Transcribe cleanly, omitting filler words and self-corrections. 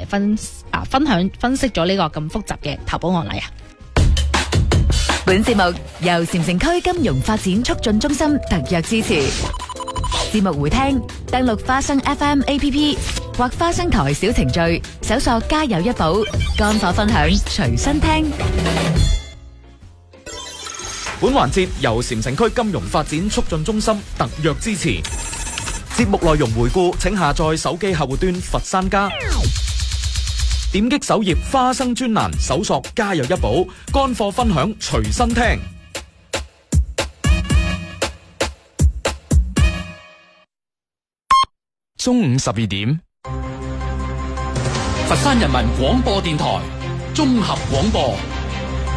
分析咗呢個咁複雜嘅投保案例啊。 本節目由禪城區金融發展促進中心特約支持。節目回聽登錄花生 FM APP 或花生台小程序，搜索加有一寶，乾貨分享隨身聽。 本環節由禪城區金融發展促進中心特約支持。節目內容回顧，請下載手機客戶端佛山家，點擊首頁花生專欄，搜索加有一寶，乾貨分享隨身聽。 中午12點， 佛山人民廣播電台綜合廣播。